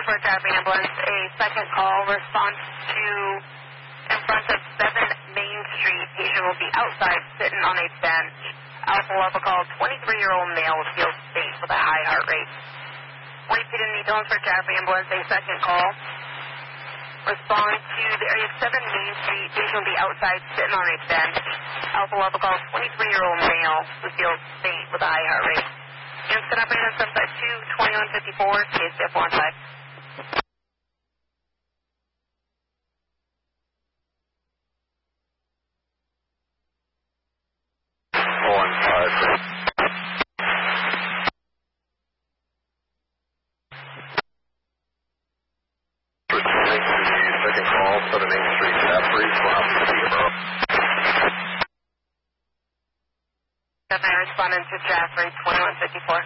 for a traffic ambulance. A second call, response to in front of 7 Main Street. Patient will be outside sitting on a bench. Alpha call, 23-year-old male feels faint with a high heart rate. Repeating the details for traffic ambulance. A second call. Respond to the area 7 Main Street. Patient will be outside sitting on a bench. Alpha call, 23-year-old male who feels faint with a high heart rate. Instant operator suspect 22154, case F15. Second call, 7 Main Street, Caffrey, Responding to Jaffrey, 2154.